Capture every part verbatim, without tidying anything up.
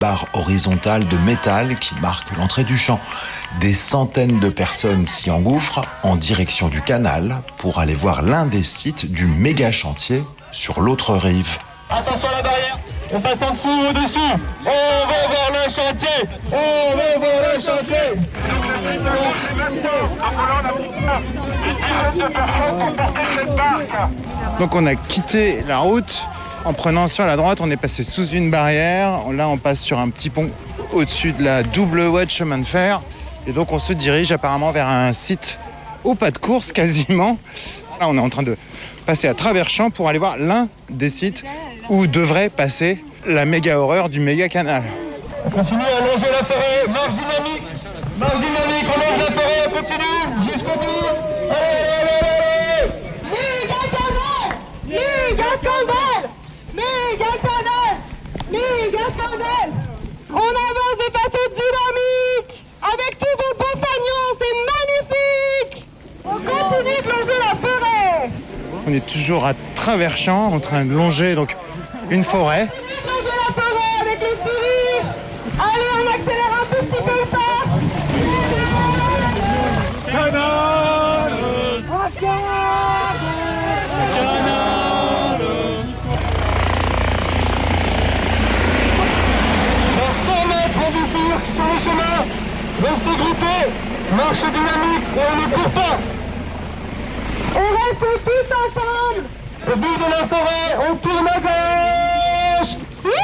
Barre horizontale de métal qui marque l'entrée du champ. Des centaines de personnes s'y engouffrent en direction du canal pour aller voir l'un des sites du méga chantier sur l'autre rive. Attention à la barrière, on passe en dessous ou au-dessus. On va voir le chantier, on va voir le chantier. Donc on a quitté la route. En prenant sur la droite, on est passé sous une barrière. Là, on passe sur un petit pont au-dessus de la double voie de chemin de fer. Et donc, on se dirige apparemment vers un site au pas de course, quasiment. Là, on est en train de passer à travers champs pour aller voir l'un des sites où devrait passer la méga horreur du méga canal. On continue à longer la forêt, marche dynamique. Marche dynamique, on longe la forêt, on continue jusqu'au bout. Allez, allez, allez, allez. Méga canal, méga scandale. Méga canal, méga scandale. On avance de façon dynamique avec tous vos beaux fagnons, c'est magnifique. On continue de longer la forêt. On est toujours à travers champs, en train de longer donc une forêt. On continue de longer la forêt avec le sourire. Allez, on accélère un tout petit peu le pas. Canal, sur le chemin, restez groupés, marche dynamique et on ne court pas. On reste tous ensemble. Au bout de la forêt, on tourne à gauche.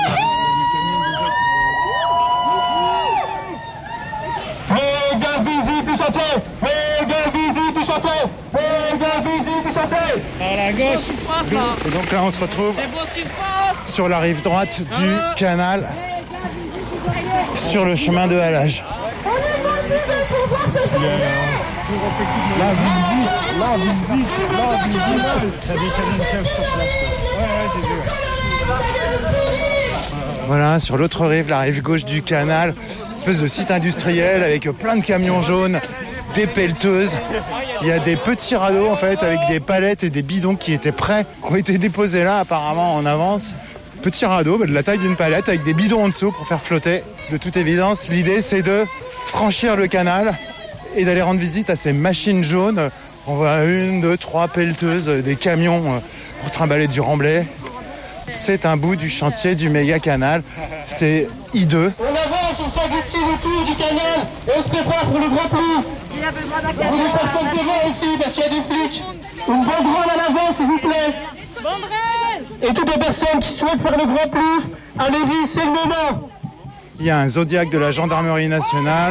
Méga visite du chantier, méga visite du chantier, méga visite du chantier. Par la gauche. Et donc là, on se retrouve sur la rive droite du canal, sur le chemin de halage. On est motivés pour voir ce chantier. Là, vous dites, là, vous dites, là, vous dites, ça déchire une chèvre sur place. Ouais, ouais, j'ai vu, ouais. Voilà, sur l'autre rive, la rive gauche du canal, une espèce de site industriel avec plein de camions jaunes, des pelleteuses. Il y a des petits radeaux, en fait, avec des palettes et des bidons qui étaient prêts, qui ont été déposés là, apparemment, en avance. Petit radeau, de la taille d'une palette, avec des bidons en dessous pour faire flotter. De toute évidence, l'idée, c'est de franchir le canal et d'aller rendre visite à ces machines jaunes. On voit une, deux, trois pelleteuses, des camions pour trimballer du remblai. C'est un bout du chantier du méga canal. C'est hideux. On avance, on s'agglutine autour du canal et on se prépare pour le grand plouf. Il y a besoin d'un canal. Des personnes devant aussi parce qu'il y a des flics. Une banderole à l'avant, s'il vous plaît. Banderole. Et toutes les personnes qui souhaitent faire le grand plouf, allez-y, c'est le moment. Il y a un Zodiac de la gendarmerie nationale.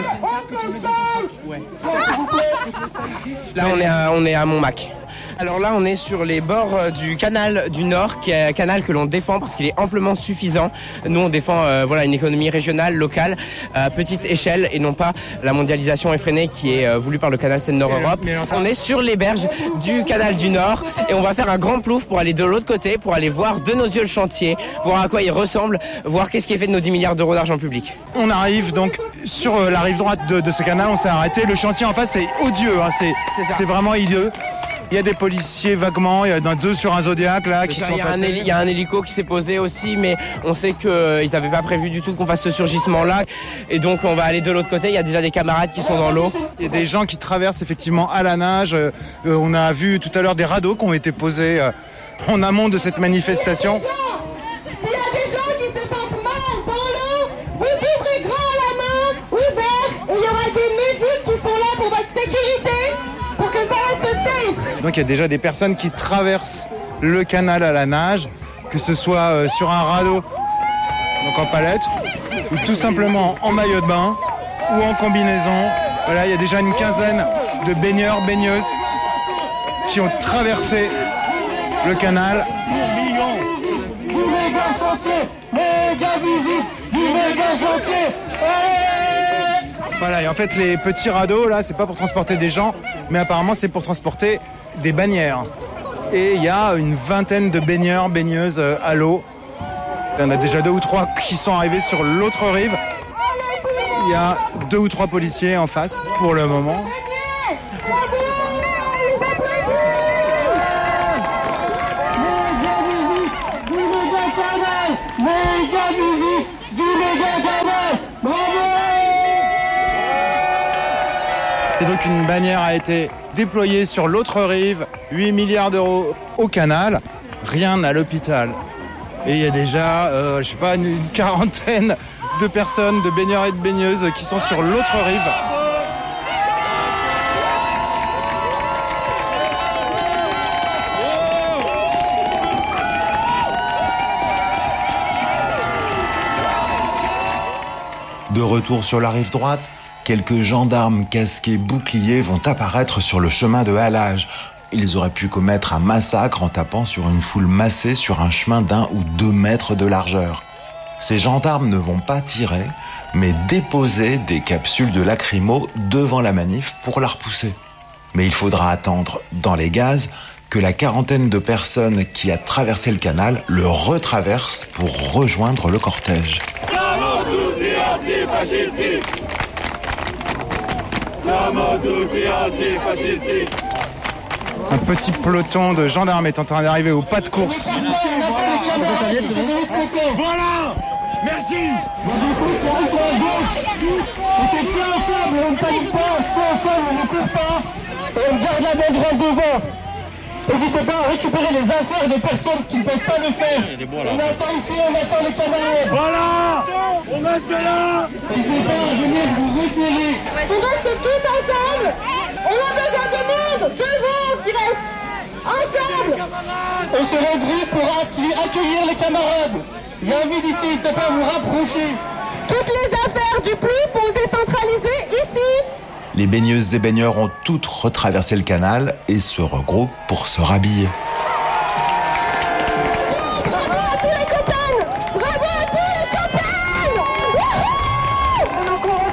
Là, on est à, on est à Montmac. Alors là, on est sur les bords du canal du Nord, qui est un canal que l'on défend parce qu'il est amplement suffisant. Nous, on défend euh, voilà une économie régionale, locale, à petite échelle, et non pas la mondialisation effrénée qui est euh, voulue par le canal Seine-Nord-Europe. On est sur les berges du canal du Nord et on va faire un grand plouf pour aller de l'autre côté, pour aller voir de nos yeux le chantier, voir à quoi il ressemble, voir qu'est-ce qui est fait de nos dix milliards d'euros d'argent public. On arrive donc sur la rive droite de, de ce canal, on s'est arrêté. Le chantier en face, c'est odieux, hein. c'est, c'est vraiment hideux. Il y a des policiers vaguement, il y en a deux sur un Zodiac là qui ça, sont il y a passés. un héli- il y a un hélico qui s'est posé aussi, mais on sait qu'ils euh, n'avaient pas prévu du tout qu'on fasse ce surgissement là. Et donc on va aller de l'autre côté, il y a déjà des camarades qui sont dans l'eau. Il y a des gens qui traversent effectivement à la nage. Euh, on a vu tout à l'heure des radeaux qui ont été posés euh, en amont de cette manifestation. S'il y a des gens qui se sentent mal dans l'eau, vous ouvrez grand la main, ouvert, et il y aura des médics qui sont là pour votre sécurité, pour que ça reste safe. Donc il y a déjà des personnes qui traversent le canal à la nage, que ce soit euh, sur un radeau, donc en palette, ou tout simplement en maillot de bain, ou en combinaison. Voilà, il y a déjà une quinzaine de baigneurs, baigneuses qui ont traversé le canal. Du méga chantier, méga visite, du méga chantier. Allez! Voilà, et en fait les petits radeaux là, c'est pas pour transporter des gens, mais apparemment c'est pour transporter des bannières. Et il y a une vingtaine de baigneurs, baigneuses euh, à l'eau. Il y en a déjà deux ou trois qui sont arrivés sur l'autre rive. Il y a deux ou trois policiers en face pour le moment. Méga visite, du méga canal, méga visite, du méga canal. Et donc une bannière a été déployée sur l'autre rive, huit milliards d'euros au canal, rien à l'hôpital. Et il y a déjà, euh, je sais pas, une quarantaine de personnes, de baigneurs et de baigneuses qui sont sur l'autre rive. De retour sur la rive droite, quelques gendarmes casqués boucliers vont apparaître sur le chemin de halage. Ils auraient pu commettre un massacre en tapant sur une foule massée sur un chemin d'un ou deux mètres de largeur. Ces gendarmes ne vont pas tirer, mais déposer des capsules de lacrymo devant la manif pour la repousser. Mais il faudra attendre, dans les gaz, que la quarantaine de personnes qui a traversé le canal le retraversent pour rejoindre le cortège. Un petit peloton de gendarmes est en train d'arriver au pas de course. Voilà. Merci. On se tient ensemble, on ne panique pas, on se tient ensemble, on ne court pas et on garde la banderole devant. N'hésitez pas à récupérer les affaires des personnes qui ne peuvent pas le faire. On attend ici, on attend les camarades. Voilà. On reste là. N'hésitez pas à venir vous referrer. On reste tous ensemble. On a besoin de monde, de vous qui restent ensemble. On se regroupe pour accueillir les camarades. Il y a un vide ici, n'hésitez pas à vous rapprocher. Toutes les affaires du P L U sont décentralisées ici. Les baigneuses et baigneurs ont toutes retraversé le canal et se regroupent pour se rhabiller. Bravo, bravo à tous les copains. Bravo à tous les copains. Wouhou.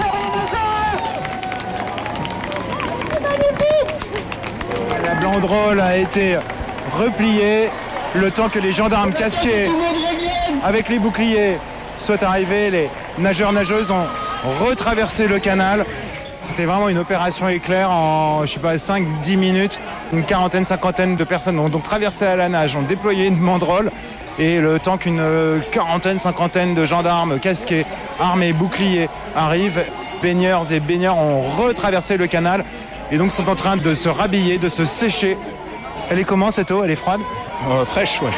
C'est magnifique. La banderole a été repliée le temps que les gendarmes casqués avec les boucliers soient arrivés. Les nageurs-nageuses ont retraversé le canal. C'était vraiment une opération éclair en, je sais pas, cinq dix minutes. Une quarantaine, cinquantaine de personnes ont donc traversé à la nage, ont déployé une banderole. Et le temps qu'une quarantaine, cinquantaine de gendarmes casqués, armés, boucliers arrivent, baigneurs et baigneurs ont retraversé le canal. Et donc sont en train de se rhabiller, de se sécher. Elle est comment cette eau? Elle est froide? Euh, fraîche, ouais.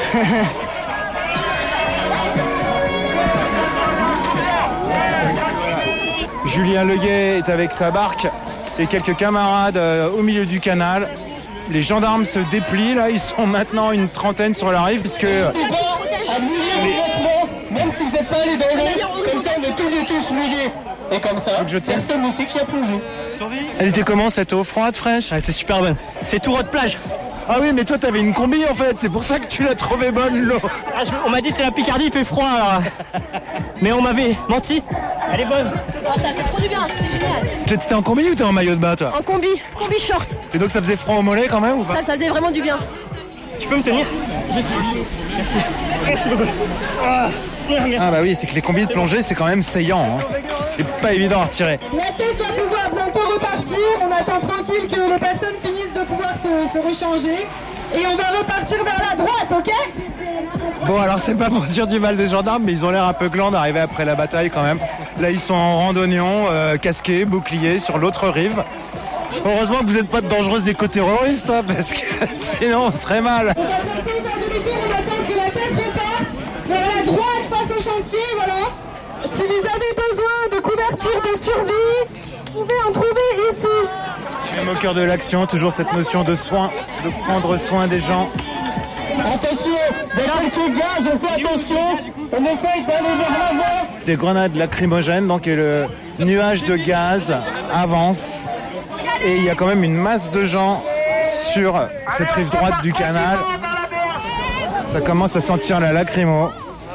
Julien Leguet est avec sa barque et quelques camarades euh, au milieu du canal. Les gendarmes se déplient, là, ils sont maintenant une trentaine sur la rive, puisque... N'hésitez pas à mouiller vos vêtements, même si vous n'êtes pas allé dans l'eau, comme ça on est tous et tous mouillés. Et comme ça, personne ne sait qui a plongé. Elle était comment cette eau? Froide, fraîche? Elle était super bonne. C'est tout de plage. Ah oui, mais toi t'avais une combi en fait, c'est pour ça que tu l'as trouvée bonne l'eau. Ah, je, on m'a dit c'est la Picardie, il fait froid alors. Mais on m'avait menti. Elle est bonne. Oh, ça fait trop du bien, c'était génial. T'étais en combi ou t'es en maillot de bain toi? En combi, combi short. Et donc ça faisait froid au mollet quand même ou pas? Ça, ça faisait vraiment du bien. Tu peux me tenir? Juste. Merci. Merci beaucoup. Ah, merci. Ah bah oui, c'est que les combis de plongée c'est quand même saillant. Hein. C'est pas évident à retirer. La tête va pouvoir bientôt repartir. On attend tranquille que les personnes finissent de pouvoir se, se rechanger. Et on va repartir vers la droite, ok? Bon alors c'est pas pour dire du mal des gendarmes, mais ils ont l'air un peu glands d'arriver après la bataille quand même. Là ils sont en randonnion, euh, casqués, boucliers sur l'autre rive. Heureusement que vous n'êtes pas de dangereuses éco-terroristes, hein, parce que sinon on serait mal. On va bientôt faire demi-tour, on attend que la tête reparte vers la droite face au chantier, voilà. Si vous avez besoin de couverture de survie, vous pouvez en trouver ici. Même au cœur de l'action, toujours cette notion de soin, de prendre soin des gens. Attention, il y a quelques gaz, on fait attention, on essaye d'aller vers l'avant. Des grenades lacrymogènes, donc et le nuage de gaz avance. Et il y a quand même une masse de gens sur cette rive droite du canal. Ça commence à sentir la lacrymo.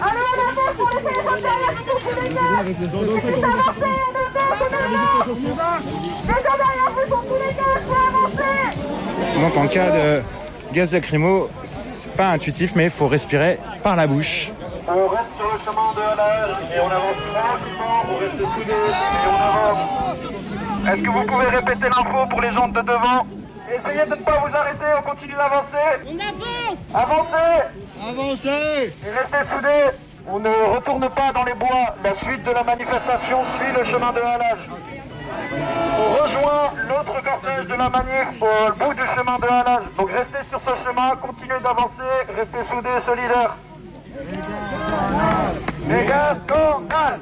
Donc en cas de gaz lacrymo, c'est pas intuitif, mais il faut respirer par la bouche. On reste sur le chemin de halage et on avance tranquillement, on reste soudés et on avance. Est-ce que vous pouvez répéter l'info pour les gens de devant? Essayez de ne pas vous arrêter, on continue d'avancer. On avance. Avancez. Avancez. Et restez soudés. On ne retourne pas dans les bois. La suite de la manifestation suit le chemin de halage. On rejoint l'autre cortège de la manif au bout du chemin de halage. Donc restez sur ce chemin, continuez d'avancer, restez soudés et solidaires. Méga scandale!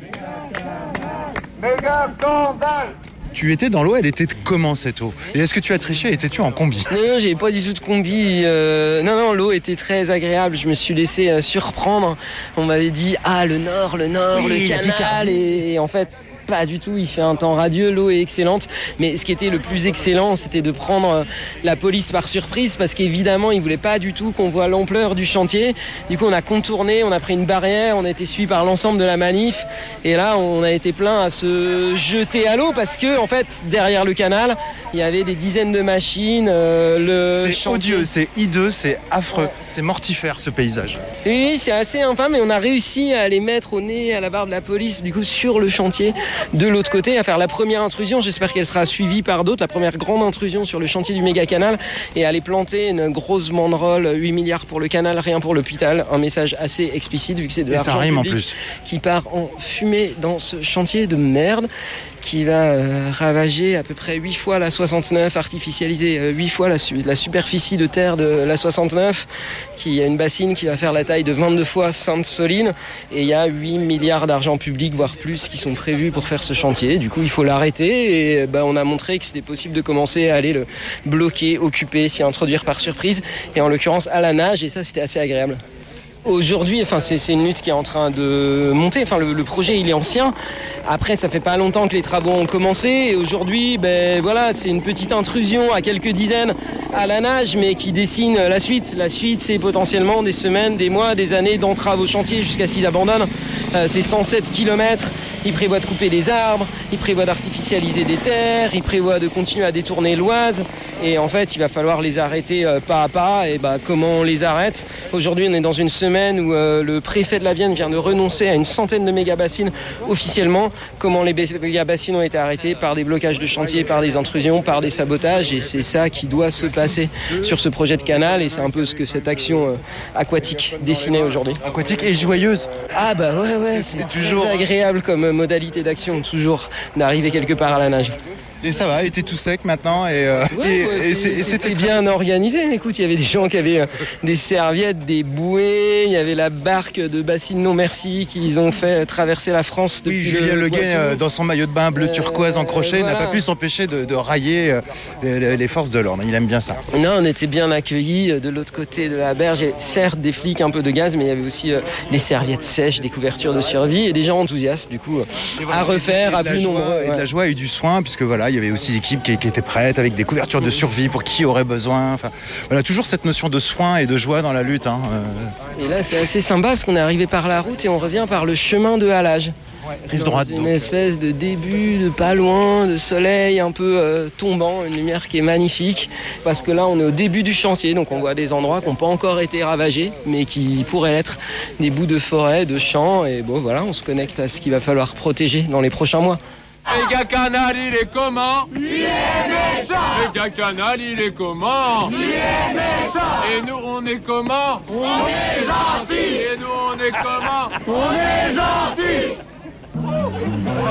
Méga scandale! Tu étais dans l'eau, elle était comment cette eau? Et est-ce que tu as triché? Étais-tu en combi? Non, non, j'ai pas du tout de combi. Euh, non, non, l'eau était très agréable. Je me suis laissé euh, surprendre. On m'avait dit, ah, le nord, le nord, oui, le canal. Et, et en fait, pas du tout. Il fait un temps radieux, l'eau est excellente. Mais ce qui était le plus excellent, c'était de prendre euh, la police par surprise parce qu'évidemment, ils voulaient pas du tout qu'on voit l'ampleur du chantier. Du coup, on a contourné, on a pris une barrière, on a été suivi par l'ensemble de la manif. Et là, on a été plein à se jeter à l'eau parce que, en fait, derrière le canal, il y avait des dizaines de machines. Euh, le c'est chantier... odieux, c'est hideux, c'est affreux, c'est mortifère ce paysage. Oui, c'est assez infâme et on a réussi à les mettre au nez, à la barre de la police, du coup, sur le chantier. De l'autre côté, à faire la première intrusion, j'espère qu'elle sera suivie par d'autres, la première grande intrusion sur le chantier du méga canal et aller planter une grosse banderole, huit milliards pour le canal, rien pour l'hôpital, un message assez explicite vu que c'est de l'argent public en plus. Qui part en fumée dans ce chantier de merde qui va euh, ravager à peu près huit fois la soixante-neuf, artificialiser euh, huit fois la, su- la superficie de terre de la soixante-neuf, qui a une bassine qui va faire la taille de vingt-deux fois Sainte-Soline, et il y a huit milliards d'argent public, voire plus, qui sont prévus pour faire ce chantier. Du coup, il faut l'arrêter, et bah, on a montré que c'était possible de commencer à aller le bloquer, occuper, s'y introduire par surprise, et en l'occurrence à la nage, et ça, c'était assez agréable. Aujourd'hui, enfin, c'est, c'est une lutte qui est en train de monter. Enfin, le, le projet, il est ancien. Après, ça fait pas longtemps que les travaux ont commencé. Et aujourd'hui, ben voilà, c'est une petite intrusion à quelques dizaines à la nage, mais qui dessine la suite. La suite, c'est potentiellement des semaines, des mois, des années d'entraves au chantier jusqu'à ce qu'ils abandonnent. Euh, c'est cent sept kilomètres. Ils prévoient de couper des arbres, ils prévoient d'artificialiser des terres, ils prévoient de continuer à détourner l'Oise. Et en fait, il va falloir les arrêter euh, pas à pas. Et bah, comment on les arrête? Aujourd'hui, on est dans une semaine où euh, le préfet de la Vienne vient de renoncer à une centaine de méga-bassines officiellement. Comment les méga-bassines ont été arrêtées? Par des blocages de chantier, par des intrusions, par des sabotages. Et c'est ça qui doit se passer sur ce projet de canal. Et c'est un peu ce que cette action euh, aquatique dessinait aujourd'hui. Aquatique et joyeuse. Ah bah ouais, ouais, c'est toujours agréable comme modalité d'action, toujours d'arriver quelque part à la nage. Et ça va, il était tout sec maintenant et, euh, ouais, et, ouais, et, c'est, c'est, et c'était bien organisé. Écoute, il y avait des gens qui avaient euh, des serviettes, des bouées, il y avait la barque de Bassine Non Merci qu'ils ont fait traverser la France depuis. Oui, Julien Le Guay, euh, dans son maillot de bain bleu turquoise en crochet, euh, voilà. n'a pas pu s'empêcher de, de railler euh, les, les forces de l'ordre. Il aime bien ça. Non, on était bien accueillis de l'autre côté de la berge. Il y avait certes des flics, un peu de gaz, mais il y avait aussi euh, des serviettes sèches, des couvertures de survie et des gens enthousiastes, du coup, voilà, à refaire, à plus nombreux. Et de la joie et du soin, puisque voilà, il y avait aussi des équipes qui, qui étaient prêtes avec des couvertures de survie pour qui aurait besoin. Enfin, voilà, toujours cette notion de soin et de joie dans la lutte. Hein. Et là, c'est assez sympa parce qu'on est arrivé par la route et on revient par le chemin de halage. Rive droite, une donc. espèce de début de pas loin, de soleil un peu euh, tombant, une lumière qui est magnifique parce que là on est au début du chantier, donc on voit des endroits qui n'ont pas encore été ravagés mais qui pourraient être des bouts de forêt, de champs, et bon voilà, on se connecte à ce qu'il va falloir protéger dans les prochains mois. Méga Canal, il est comment? Il est méchant. Méga Canal, il est comment? Il est méchant. Et nous, on est comment? On est gentils. Et nous, on est comment? On est gentils.